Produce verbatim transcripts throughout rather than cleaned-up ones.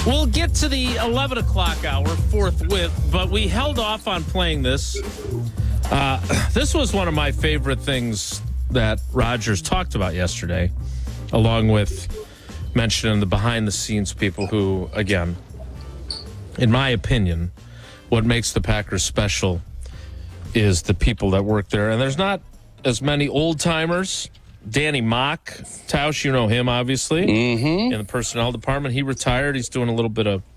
We'll get to the eleven o'clock hour forthwith, but we held off on playing this. Uh, this was one of my favorite things that Rodgers talked about yesterday, along with mentioning the behind-the-scenes people who, again, in my opinion, what makes the Packers special is the people that work there. And there's not as many old-timers. Danny Mock, Tausch, you know him, obviously, mm-hmm. in the personnel department. He retired. He's doing a little bit of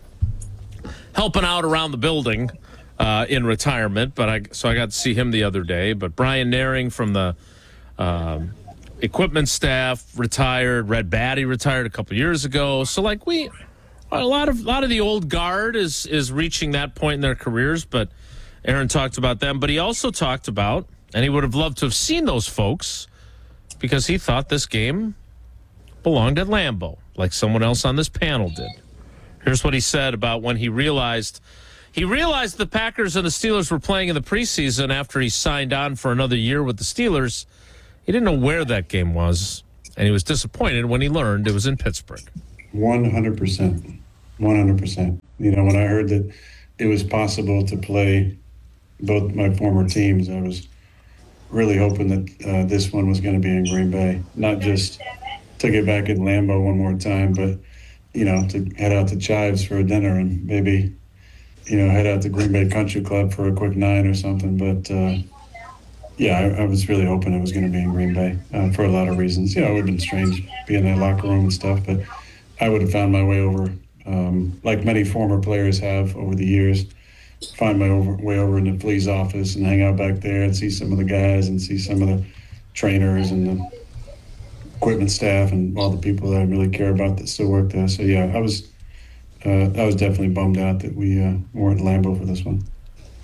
helping out around the building uh, in retirement. But I so I got to see him the other day. But Brian Naring from the um, equipment staff retired. Red Batty retired a couple years ago. So like we, a lot of a lot of the old guard is is reaching that point in their careers. But Aaron talked about them. But he also talked about, and he would have loved to have seen those folks, because he thought this game belonged at Lambeau, like someone else on this panel did. Here's what he said about when he realized he realized the Packers and the Steelers were playing in the preseason after he signed on for another year with the Steelers. He didn't know where that game was, and he was disappointed when he learned it was in Pittsburgh. one hundred percent. one hundred percent. You know, when I heard that it was possible to play both my former teams, I was really hoping that uh, this one was going to be in Green Bay, not just to get back at Lambeau one more time, but, you know, to head out to Chives for a dinner and maybe, you know, head out to Green Bay Country Club for a quick nine or something. But, uh, yeah, I, I was really hoping it was going to be in Green Bay uh, for a lot of reasons. You know, it would have been strange being in that locker room and stuff, but I would have found my way over, um, like many former players have over the years, find my over, way over in the Flea's office and hang out back there and see some of the guys and see some of the trainers and the equipment staff and all the people that I really care about that still work there. So yeah, I was uh, I was definitely bummed out that we uh, weren't at Lambeau for this one.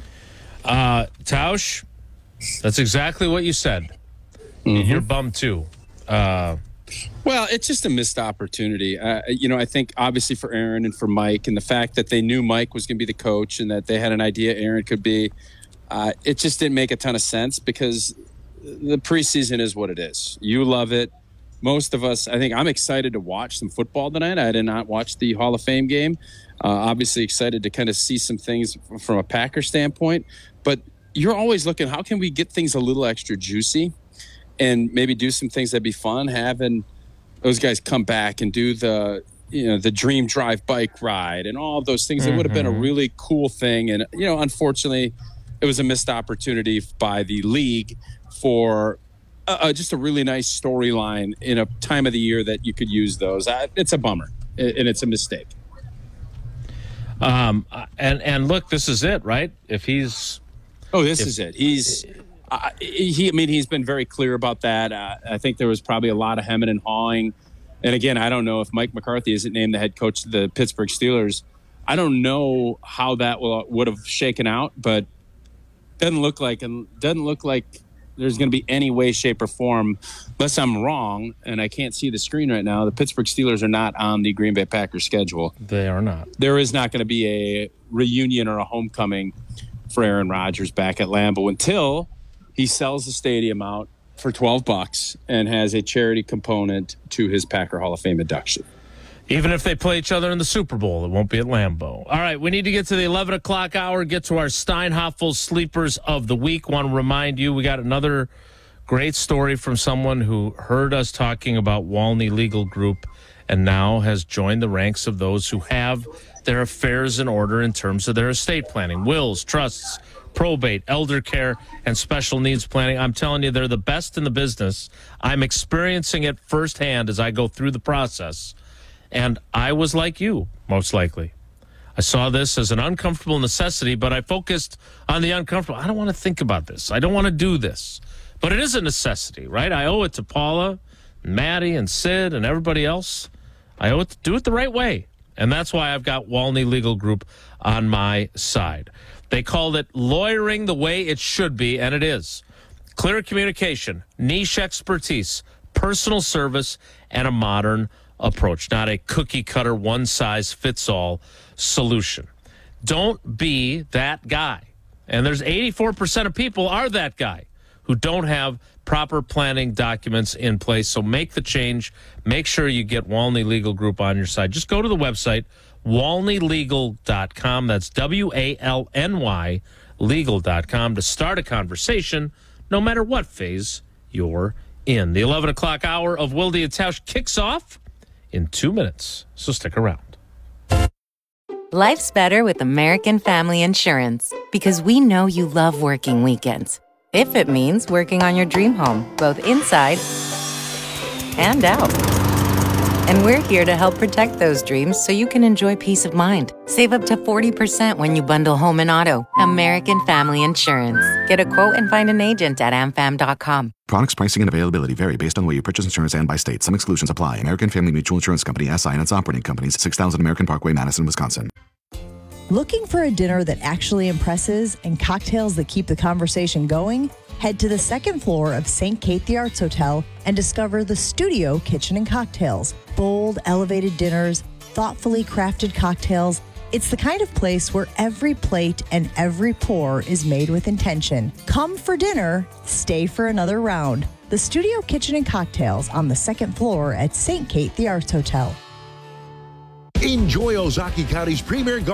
Uh, Tausch, that's exactly what you said. Mm-hmm. You're bummed too. Uh, Well, it's just a missed opportunity. Uh, you know, I think obviously for Aaron and for Mike, and the fact that they knew Mike was going to be the coach and that they had an idea Aaron could be, uh, it just didn't make a ton of sense because the preseason is what it is. You love it. Most of us, I think I'm excited to watch some football tonight. I did not watch the Hall of Fame game. Uh, obviously excited to kind of see some things from a Packer standpoint. But you're always looking, how can we get things a little extra juicy? And maybe do some things that'd be fun, having those guys come back and do the, you know, the dream drive bike ride and all of those things. Mm-hmm. It would have been a really cool thing. And, you know, unfortunately, it was a missed opportunity by the league for uh, just a really nice storyline in a time of the year that you could use those. I, it's a bummer, and it's a mistake. Um, and, and look, this is it, right? If he's... Oh, this if, is it. He's... Uh, he, I mean, he's been very clear about that. Uh, I think there was probably a lot of hemming and hawing. And again, I don't know if Mike McCarthy isn't named the head coach of the Pittsburgh Steelers. I don't know how that will, would have shaken out, but doesn't look like and doesn't look like there's going to be any way, shape, or form, unless I'm wrong. And I can't see the screen right now. The Pittsburgh Steelers are not on the Green Bay Packers schedule. They are not. There is not going to be a reunion or a homecoming for Aaron Rodgers back at Lambeau until he sells the stadium out for twelve bucks and has a charity component to his Packer Hall of Fame induction. Even if they play each other in the Super Bowl, it won't be at Lambeau. All right, we need to get to the eleven o'clock hour, get to our Steinhoffel Sleepers of the Week. Want to remind you, we got another great story from someone who heard us talking about Walney Legal Group and now has joined the ranks of those who have their affairs in order in terms of their estate planning, wills, trusts, probate, elder care, and special needs planning. I'm telling you, they're the best in the business. I'm experiencing it firsthand as I go through the process. And I was like you, most likely. I saw this as an uncomfortable necessity, but I focused on the uncomfortable. I don't want to think about this. I don't want to do this. But it is a necessity, right? I owe it to Paula, and Maddie, and Sid, and everybody else. I owe it to do it the right way. And that's why I've got Walney Legal Group on my side. They called it lawyering the way it should be, and it is. Clear communication, niche expertise, personal service, and a modern approach, not a cookie-cutter, one-size-fits-all solution. Don't be that guy. And there's eighty-four percent of people are that guy who don't have proper planning documents in place. So make the change. Make sure you get Walney Legal Group on your side. Just go to the website, walney legal dot com. That's W A L N Y legal dot com to start a conversation no matter what phase you're in. The eleven o'clock hour of Wilde and Tausch kicks off in two minutes, so stick around. Life's better with American Family Insurance because we know you love working weekends. If it means working on your dream home, both inside and out. And we're here to help protect those dreams so you can enjoy peace of mind. Save up to forty percent when you bundle home and auto. American Family Insurance. Get a quote and find an agent at a m fam dot com. Products, pricing, and availability vary based on where you purchase insurance and by state. Some exclusions apply. American Family Mutual Insurance Company, S I and its operating companies, six thousand American Parkway, Madison, Wisconsin. Looking for a dinner that actually impresses and cocktails that keep the conversation going? Head to the second floor of Saint Kate the Arts Hotel and discover the Studio Kitchen and Cocktails. Bold, elevated dinners, thoughtfully crafted cocktails. It's the kind of place where every plate and every pour is made with intention. Come for dinner, stay for another round. The Studio Kitchen and Cocktails on the second floor at Saint Kate the Arts Hotel. Enjoy Ozaukee County's premier